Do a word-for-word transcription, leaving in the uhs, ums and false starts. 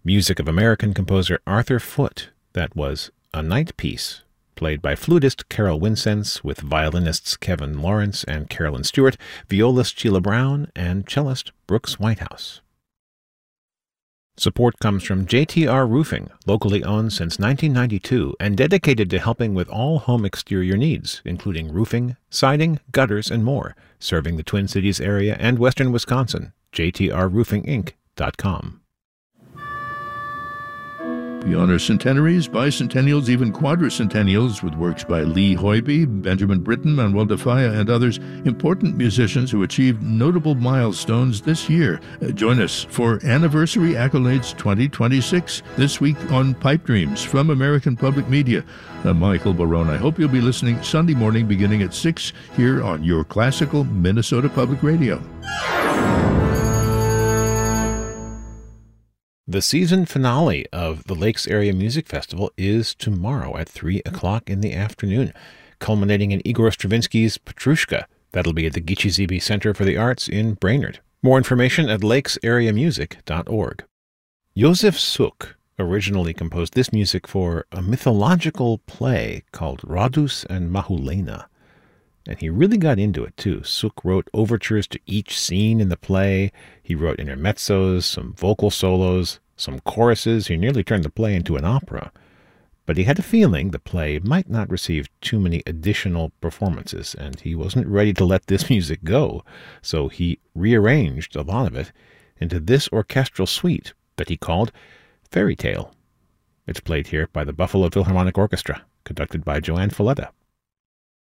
Music of American composer Arthur Foote. That was A Night Piece, played by flutist Carol Winsense with violinists Kevin Lawrence and Carolyn Stewart, violist Sheila Brown, and cellist Brooks Whitehouse. Support comes from J T R Roofing, locally owned since nineteen ninety-two and dedicated to helping with all home exterior needs, including roofing, siding, gutters, and more, serving the Twin Cities area and western Wisconsin. J T R roofing inc dot com. We honor centenaries, bicentennials, even quadricentennials with works by Lee Hoybe, Benjamin Britten, Manuel de Falla, and others, important musicians who achieved notable milestones this year. Uh, join us for Anniversary Accolades twenty twenty-six this week on Pipe Dreams from American Public Media. I'm Michael Barone. I hope you'll be listening Sunday morning beginning at six here on your classical Minnesota Public Radio. The season finale of the Lakes Area Music Festival is tomorrow at three o'clock in the afternoon, culminating in Igor Stravinsky's Petrushka. That'll be at the Gichi Center for the Arts in Brainerd. More information at lakes area music dot org. Josef Suk originally composed this music for a mythological play called Radus and Mahulena. And he really got into it, too. Suk wrote overtures to each scene in the play. He wrote intermezzos, some vocal solos, some choruses. He nearly turned the play into an opera. But he had a feeling the play might not receive too many additional performances, and he wasn't ready to let this music go. So he rearranged a lot of it into this orchestral suite that he called Fairy Tale. It's played here by the Buffalo Philharmonic Orchestra, conducted by Joanne Falletta.